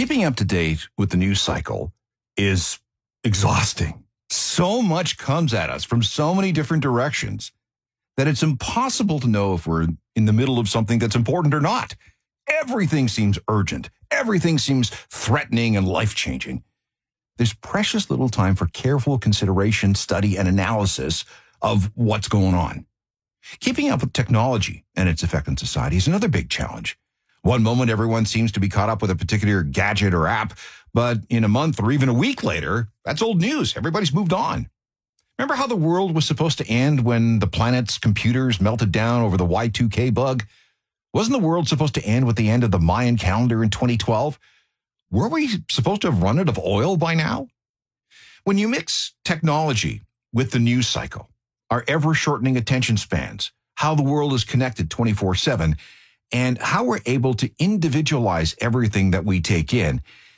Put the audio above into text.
Keeping up to date with the news cycle is exhausting. So much comes at us from so many different directions that it's impossible to know if we're in the middle of something that's important or not. Everything seems urgent. Everything seems threatening and life-changing. There's precious little time for careful consideration, study, and analysis of what's going on. Keeping up with technology and its effect on society is another big challenge. One moment, everyone seems to be caught up with a particular gadget or app, but in a month or even a week later, that's old news. Everybody's moved on. Remember how the world was supposed to end when the planet's computers melted down over the Y2K bug? Wasn't the world supposed to end with the end of the Mayan calendar in 2012? Were we supposed to have run out of oil by now? When you mix technology with the news cycle, our ever-shortening attention spans, how the world is connected 24/7, and how we're able to individualize everything that we take in,